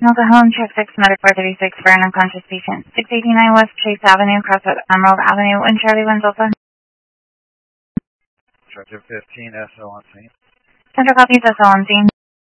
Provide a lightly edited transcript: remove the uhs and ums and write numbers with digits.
Delta Home, check 6, medic 436 for an unconscious patient. 689 West Chase Avenue, cross at Emerald Avenue, and Charlie 1 Delta. Structure 15, SO on scene. Center copies, SO on scene.